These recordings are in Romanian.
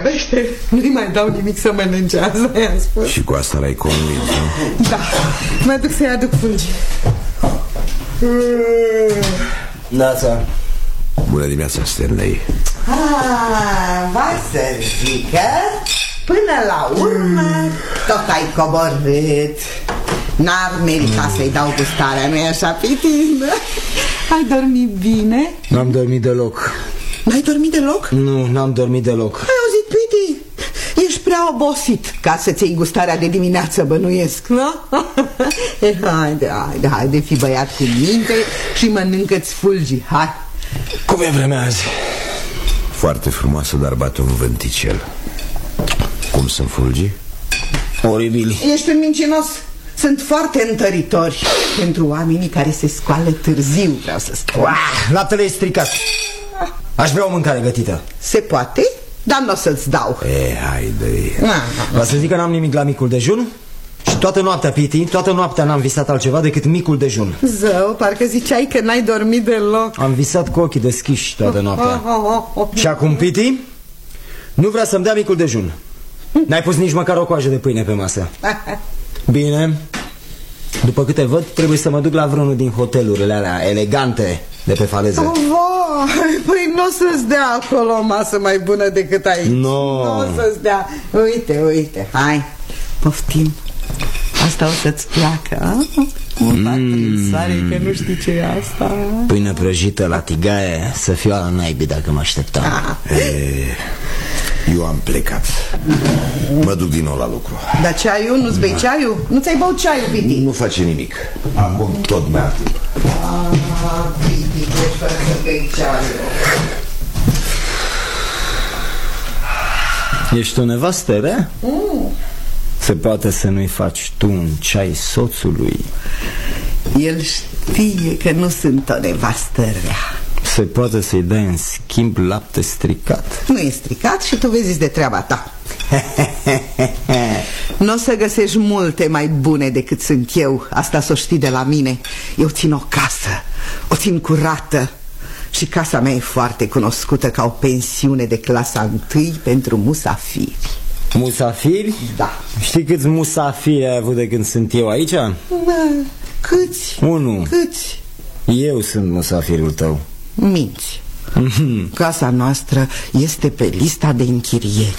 grăbește, nu-i mai dau nimic să mănânce. Asta i-am spus. Și cu asta l-ai convins, nu? Da, mă duc să-i aduc fulgi. Nața. Bună dimineața, Stanley. Va să zică, până la urmă tot ai coborât. N-ar merita să-i dau gustarea, nu-i așa, Piti? Ai dormit bine? N-am dormit deloc. N-ai dormit deloc? Nu, n-am dormit deloc. Ai auzit, Piti? Ești prea obosit ca să-ți iei gustarea de dimineață, bănuiesc, nu? Haide, fii băiat cu minte și mănâncă-ți fulgi, hai. Cum e vremea azi? Foarte frumoasă, dar bate un vânticel. Cum sunt fulgii? Oribili. Ești un mincinos. Sunt foarte întăritori pentru oamenii care se scoală târziu, vreau să spun. Laptele e stricat. Aș vrea o mâncare gătită. Se poate, dar nu o să-ți dau. Haide. Va să zic că n-am nimic la micul dejun? Și toată noaptea, Piti, toată noaptea n-am visat altceva decât micul dejun. Zău, parcă ziceai că n-ai dormit deloc. Am visat cu ochii deschiși toată noaptea. Și acum, Piti, nu vrea să-mi dea micul dejun. N-ai pus nici măcar o coajă de pâine pe masă. Bine. După câte văd, trebuie să mă duc la vreunul din hotelurile alea elegante de pe faleză. Păi nu o să-ți dea acolo o masă mai bună decât aici. Nu o să-ți dea. Uite, hai, poftim. Asta o să-ți placă. Că nu știi ce e asta. Pâine prăjită la tigaie. Să fiu ala naibii dacă mă așteptam. Eu am plecat. Mă duc din nou la lucru. Dar ceaiul? Nu-ți bei ceaiul? Nu ți-ai băut ceaiul, Piti? Nu face nimic. Am tot mai timp. Piti, ești fără să bei ceaiul. Ești o nevastă rea? Se poate să nu-i faci tu un ceai soțului? El știe că nu sunt o nevastă rea. Se poate să-i dai în schimb lapte stricat? Nu e stricat și tu vezi de treaba ta. Nu o să găsești multe mai bune decât sunt eu. Asta s-o știi de la mine. Eu țin o casă, o țin curată. Și casa mea e foarte cunoscută ca o pensiune de clasa 1 pentru musafiri. Musafiri? Da. Știi câți musafiri ai avut de când sunt eu aici? Câți? 1. Câți? Eu sunt musafirul tău. Minți. Casa noastră este pe lista de închirieri.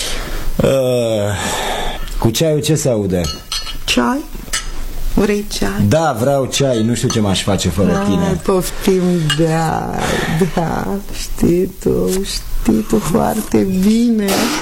Cu ceaiul ce se aude? Ceai? Vrei ceai? Da, vreau ceai, nu știu ce m-aș face fără tine. Poftim, da, știi tu foarte bine.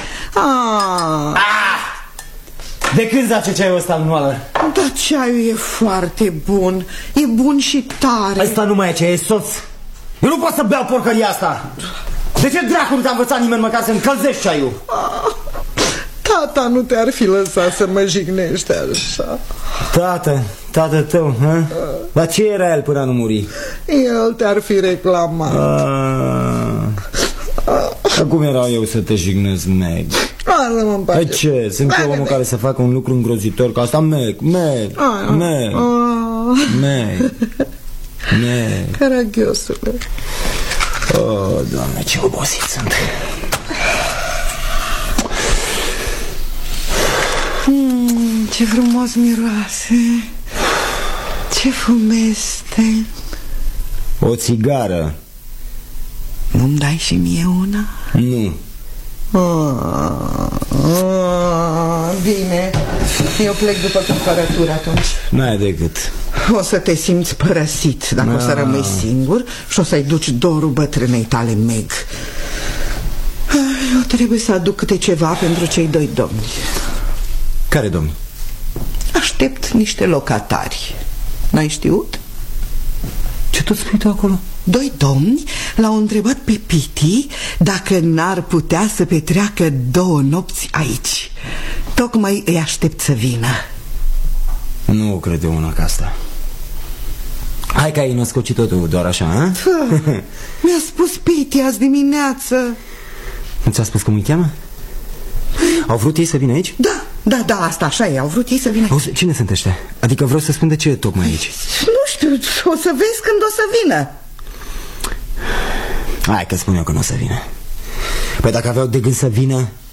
De când zace ceaiul ăsta în moală? Da, ceaiul e foarte bun. E bun și tare. Ăsta nu mai e ceai, e soț. Eu nu pot să beau porcăria asta. De ce dracu nu te-a învățat nimeni măcar să încălzești ceaiul? Tata nu te-ar fi lăsat să mă jignești așa. Tatăl tău, hă? Dar ce era el până nu muri? El te-ar fi reclamat. Cum erau eu să te jignesc, Meg? Păi ce? Sunt eu omul care să facă un lucru îngrozitor ca asta? Meg. Caragiosule. Oh, Doamne, ce obosit sunt. Ce frumos miroase. Ce fumeste. O țigară. Nu-mi dai și mie una? Nu. Bine. Eu plec după cumpărături atunci. N-ai decât. O să te simți părăsit dacă o să rămâi singur și o să-i duci dorul bătrânei tale, Meg. Eu trebuie să aduc câte ceva pentru cei 2 domni. Care domni? Aștept niște locatari. N-ai știut? Ce tot spui tu acolo? 2 domni l-au întrebat pe Piti dacă n-ar putea să petreacă 2 nopți aici. Tocmai îi aștept să vină. Nu cred eu una ca asta. Hai că ai născocit totul doar așa, a? Mi-a spus Piti azi dimineață. Nu ți-a spus cum îi cheamă? Au vrut ei să vină aici? Da, asta așa e, au vrut ei să vină aici. Auzi, cine sunt ăștia? Adică vreau să spun de ce e tocmai aici. Nu știu, o să vezi când o să vină. Hai că spun eu că nu o să vină. Păi dacă aveau de gând să vină,